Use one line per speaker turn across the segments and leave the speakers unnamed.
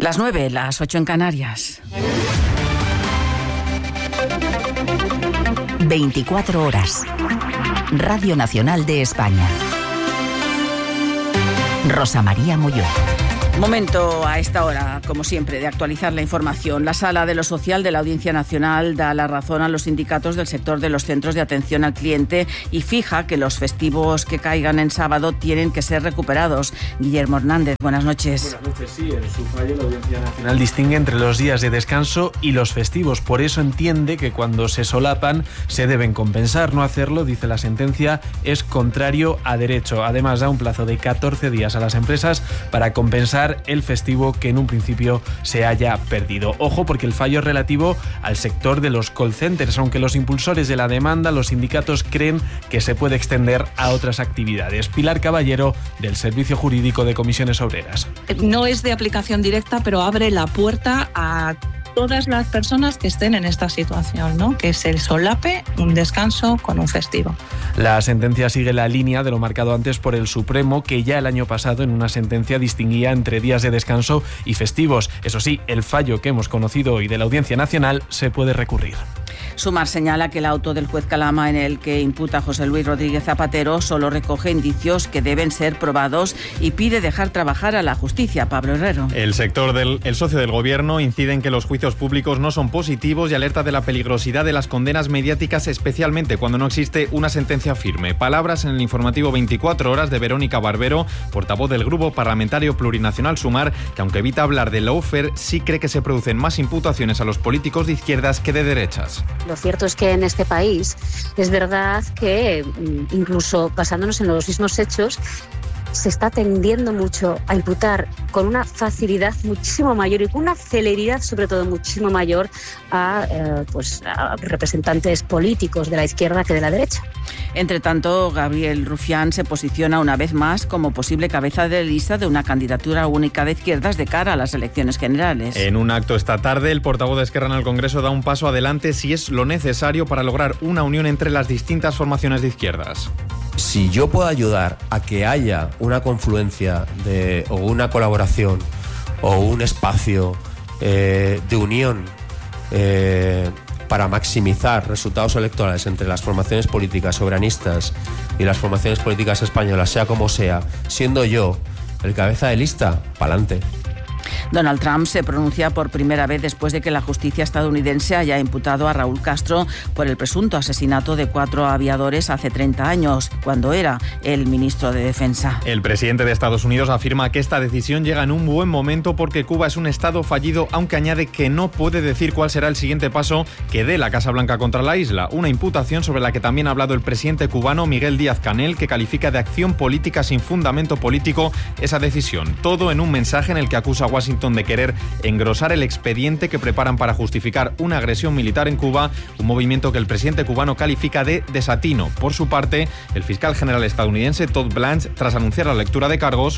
Las 9, las 8 en Canarias.
24 horas. Radio Nacional de España. Rosa María Molló.
Momento a esta hora, como siempre, de actualizar la información. La Sala de lo Social de la Audiencia Nacional da la razón a los sindicatos del sector de los centros de atención al cliente y fija que los festivos que caigan en sábado tienen que ser recuperados. Guillermo Hernández, buenas noches.
Buenas noches, sí. En su fallo la Audiencia Nacional distingue entre los días de descanso y los festivos. Por eso entiende que cuando se solapan se deben compensar. No hacerlo, dice la sentencia, es contrario a derecho. Además, da un plazo de 14 días a las empresas para compensar el festivo que en un principio se haya perdido. Ojo, porque el fallo es relativo al sector de los call centers, aunque los impulsores de la demanda, los sindicatos, creen que se puede extender a otras actividades. Pilar Caballero, del Servicio Jurídico de Comisiones Obreras.
No es de aplicación directa, pero abre la puerta a todas las personas que estén en esta situación, ¿no? Que se solape un descanso con un festivo.
La sentencia sigue la línea de lo marcado antes por el Supremo, que ya el año pasado en una sentencia distinguía entre días de descanso y festivos. Eso sí, el fallo que hemos conocido hoy de la Audiencia Nacional se puede recurrir.
Sumar señala que el auto del juez Calama en el que imputa a José Luis Rodríguez Zapatero solo recoge indicios que deben ser probados y pide dejar trabajar a la justicia. Pablo Herrero.
El socio del gobierno incide en que los juicios públicos no son positivos y alerta de la peligrosidad de las condenas mediáticas, especialmente cuando no existe una sentencia firme. Palabras en el informativo 24 horas de Verónica Barbero, portavoz del Grupo Parlamentario Plurinacional Sumar, que aunque evita hablar de lawfare, sí cree que se producen más imputaciones a los políticos de izquierdas que de derechas.
Lo cierto es que en este país es verdad que, incluso basándonos en los mismos hechos, se está tendiendo mucho a imputar con una facilidad muchísimo mayor y con una celeridad sobre todo muchísimo mayor a representantes políticos de la izquierda que de la derecha.
Entre tanto, Gabriel Rufián se posiciona una vez más como posible cabeza de lista de una candidatura única de izquierdas de cara a las elecciones generales.
En un acto esta tarde, el portavoz de Esquerra en el Congreso da un paso adelante si es lo necesario para lograr una unión entre las distintas formaciones de izquierdas.
Si yo puedo ayudar a que haya una confluencia o una colaboración o un espacio de unión para maximizar resultados electorales entre las formaciones políticas soberanistas y las formaciones políticas españolas, sea como sea, siendo yo el cabeza de lista, pa'lante.
Donald Trump se pronuncia por primera vez después de que la justicia estadounidense haya imputado a Raúl Castro por el presunto asesinato de 4 aviadores hace 30 años, cuando era el ministro de Defensa.
El presidente de Estados Unidos afirma que esta decisión llega en un buen momento porque Cuba es un estado fallido, aunque añade que no puede decir cuál será el siguiente paso que dé la Casa Blanca contra la isla, una imputación sobre la que también ha hablado el presidente cubano Miguel Díaz-Canel, que califica de acción política sin fundamento político esa decisión. Todo en un mensaje en el que acusa a Washington de querer engrosar el expediente que preparan para justificar una agresión militar en Cuba, un movimiento que el presidente cubano califica de desatino. Por su parte, el fiscal general estadounidense Todd Blanche, tras anunciar la lectura de cargos,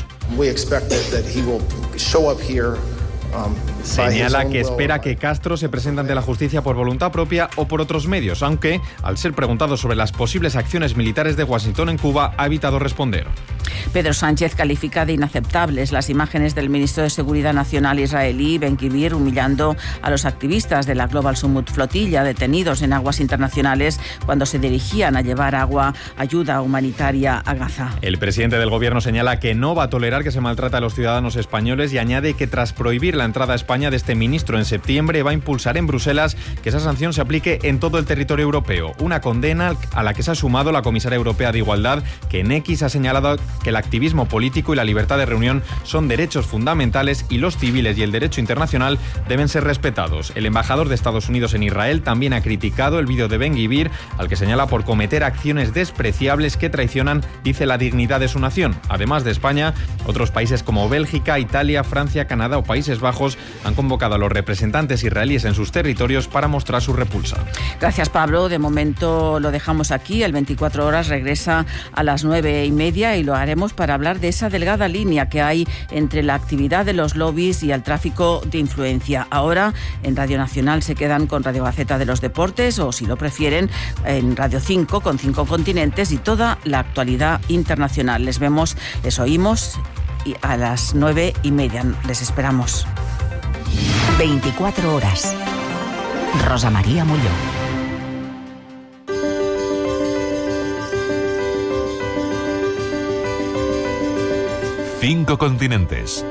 señala que espera que Castro se presente ante la justicia por voluntad propia o por otros medios, aunque, al ser preguntado sobre las posibles acciones militares de Washington en Cuba, ha evitado responder.
Pedro Sánchez califica de inaceptables las imágenes del ministro de Seguridad Nacional israelí, Ben-Gvir, humillando a los activistas de la Global Summit Flotilla detenidos en aguas internacionales cuando se dirigían a llevar ayuda humanitaria a Gaza.
El presidente del gobierno señala que no va a tolerar que se maltrate a los ciudadanos españoles y añade que tras prohibir la entrada a España de este ministro en septiembre va a impulsar en Bruselas que esa sanción se aplique en todo el territorio europeo. Una condena a la que se ha sumado la comisaria europea de Igualdad, que en X ha señalado que el activismo político y la libertad de reunión son derechos fundamentales y los civiles y el derecho internacional deben ser respetados. El embajador de Estados Unidos en Israel también ha criticado el vídeo de Ben-Gvir, al que señala por cometer acciones despreciables que traicionan, dice, la dignidad de su nación. Además de España, otros países como Bélgica, Italia, Francia, Canadá o Países Bajos han convocado a los representantes israelíes en sus territorios para mostrar su repulsa.
Gracias, Pablo. De momento lo dejamos aquí. El 24 horas regresa a las 9:30 y lo haremos para hablar de esa delgada línea que hay entre la actividad de los lobbies y el tráfico de influencia. Ahora en Radio Nacional se quedan con Radio Gaceta de los Deportes, o si lo prefieren en Radio 5 con 5 continentes y toda la actualidad internacional. Les vemos, les oímos y a las 9:30. Les esperamos.
24 horas. Rosa María Molló.
Cinco continentes.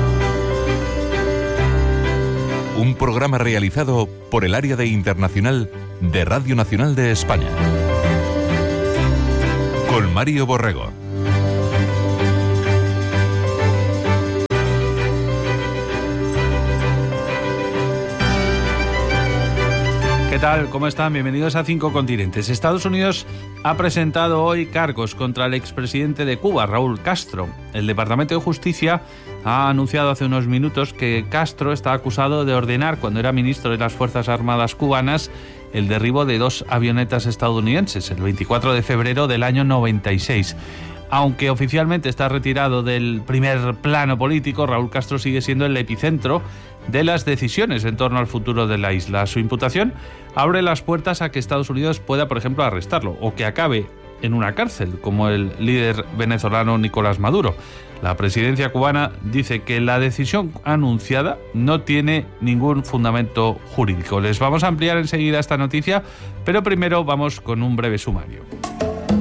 Un programa realizado por el área de internacional de Radio Nacional de España. Con Mario Borrego.
¿Qué tal? ¿Cómo están? Bienvenidos a Cinco Continentes. Estados Unidos ha presentado hoy cargos contra el expresidente de Cuba, Raúl Castro. El Departamento de Justicia ha anunciado hace unos minutos que Castro está acusado de ordenar, cuando era ministro de las Fuerzas Armadas cubanas, el derribo de 2 avionetas estadounidenses, el 24 de febrero del año 96. Aunque oficialmente está retirado del primer plano político, Raúl Castro sigue siendo el epicentro de las decisiones en torno al futuro de la isla. Su imputación abre las puertas a que Estados Unidos pueda, por ejemplo, arrestarlo o que acabe en una cárcel, como el líder venezolano Nicolás Maduro. La presidencia cubana dice que la decisión anunciada no tiene ningún fundamento jurídico. Les vamos a ampliar enseguida esta noticia, pero primero vamos con un breve sumario.